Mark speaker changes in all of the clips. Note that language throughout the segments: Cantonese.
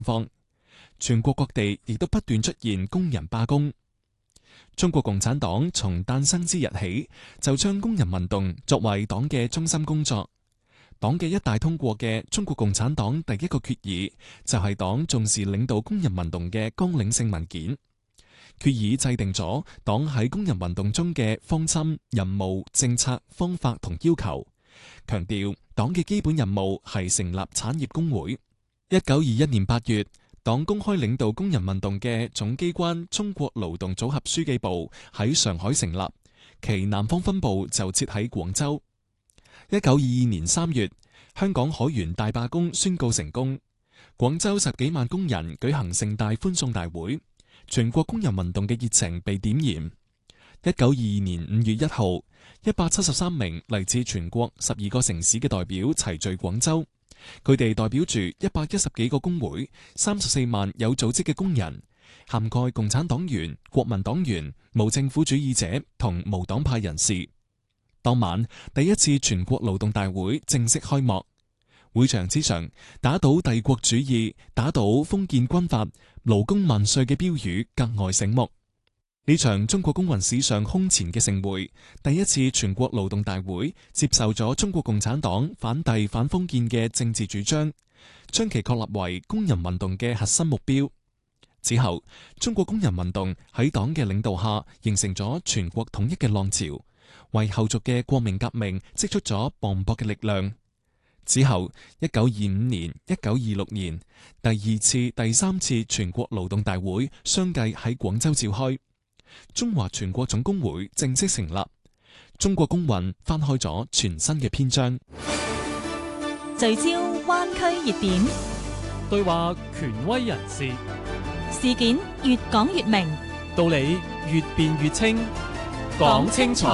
Speaker 1: 況，全國各地亦都不斷出現工人罷工。中國共產黨從誕生之日起，就將工人運動作為黨嘅中心工作。黨嘅一大通過嘅中國共產黨第一個決議，就係黨重視領導工人運動嘅綱領性文件。決議制定咗黨喺工人運動中嘅方針、任務、政策、方法同要求，強調黨嘅基本任務係成立產業工會。1921年8月，黨公開領導工人運動嘅總機關中國勞動組合書記部喺上海成立，其南方分部就設喺廣州。1922年3月，香港海員大罷工宣告成功，廣州10幾萬工人舉行盛大歡送大會，全國工人運動嘅熱情被點燃。1922年5月1號，173名嚟自全國12個城市嘅代表齊聚廣州，佢哋代表住110幾個工會、34萬有組織嘅工人，涵蓋共產黨員、國民黨員、無政府主義者同無黨派人士。當晚，第一次全國勞動大會正式開幕。會場之上，打倒帝國主義、打倒封建軍閥、勞工萬歲嘅標語格外醒目。呢場中國工運史上空前嘅盛會，第一次全國勞動大會接受咗中國共產黨反帝反封建嘅政治主張，將其確立為工人運動嘅核心目標。之後，中國工人運動喺黨嘅領導下，形成咗全國統一嘅浪潮，為後續嘅國民革命積蓄咗磅礴嘅力量。之後，1925年、1926年，第二次、第三次全國勞動大會相繼喺廣州召開，中華全國總工會正式成立，中國工運翻開咗全新嘅篇章。
Speaker 2: 聚焦灣區熱點，
Speaker 3: 對話權威人士，
Speaker 2: 事件越講越明，
Speaker 3: 道理越辯越清，
Speaker 2: 講清楚。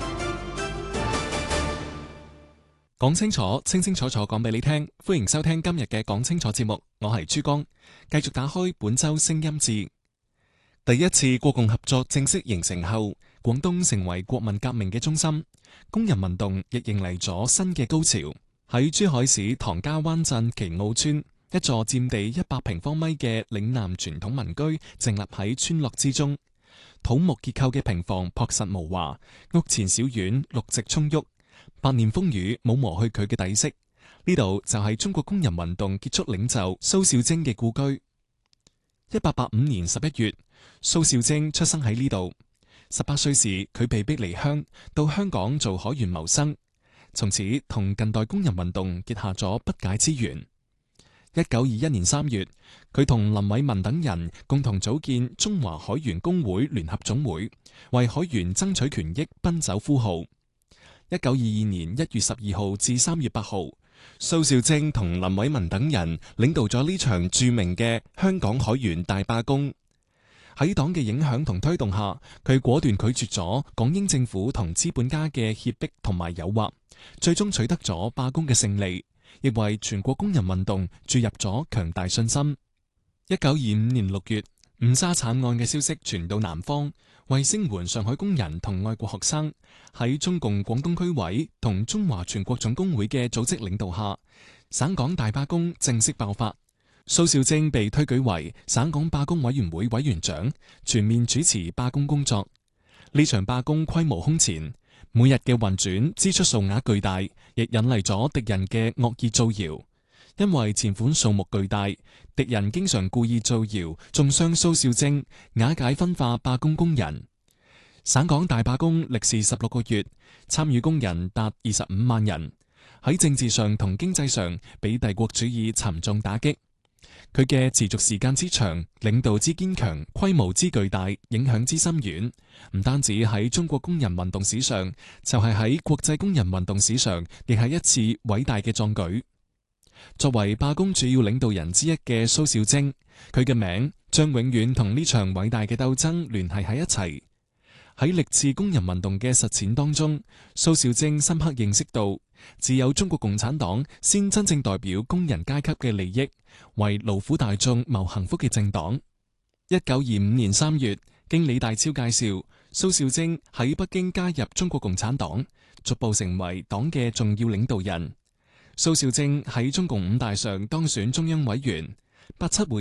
Speaker 1: 講清楚，清清楚楚講俾你聽。歡迎收聽今日嘅講清楚節目，我係珠江，繼續打開本周聲音誌。第一次國共合作正式形成後，廣東成為國民革命嘅中心，工人運動亦迎嚟咗新嘅高潮。喺珠海市唐家灣鎮奇澳村，一座佔地100平方米嘅嶺南傳統民居靜立喺村落之中，土木結構嘅平房樸實無華，屋前小院綠植葱鬱，百年風雨冇磨去佢嘅底色。呢度就係中國工人運動結束領袖蘇兆徵嘅故居。1885年11月，蘇兆徵出生喺呢度。18歲時，佢被逼離鄉到香港做海員謀生，從此同近代工人運動結下咗不解之緣。1921年3月，佢同林偉民等人共同組建中華海員工會聯合總會，為海員爭取權益奔走呼號。1922年1月12號至3月8號，蘇兆徵同林偉民等人領導咗呢場著名嘅香港海員大罷工。喺黨嘅影響同推動下，佢果斷拒絕咗港英政府同資本家嘅脅迫同埋誘惑，最終取得咗罷工嘅勝利，亦為全國工人運動注入咗強大信心。1925年6月，誤殺慘案嘅消息傳到南方，為聲援上海工人同愛國學生，喺中共廣東區委同中華全國總工會嘅組織領導下，省港大罷工正式爆發。蘇兆徵被推舉為省港罷工委員會委員長，全面主持罷工工作。呢場罷工規模空前，每日嘅運轉支出數額巨大，亦引嚟咗敵人嘅惡意造謠。因為錢款數目巨大，敵人經常故意造謠，中傷蘇兆徵，瓦解分化罷工工人。省港大罷工歷時16個月，參與工人達25萬人，喺政治上同經濟上俾帝國主義沉重打擊。佢嘅持續時間之長、領導之堅強、規模之巨大、影響之深遠，唔單止喺中國工人運動史上，就係喺國際工人運動史上，亦係一次偉大嘅壯舉。作為罷工主要領導人之一嘅蘇兆徵，佢嘅名將永遠同呢場偉大嘅鬥爭聯繫喺一齊。喺歷次工人運動嘅實踐當中，蘇兆徵深刻認識到，只有中國共產黨先真正代表工人階級嘅利益，為勞苦大眾謀幸福嘅政黨。1925年3月，經李大釗介紹，蘇兆徵喺北京加入中國共產黨，逐步成為黨嘅重要領導人。蘇兆徵喺中共5大上當選中央委員， 87回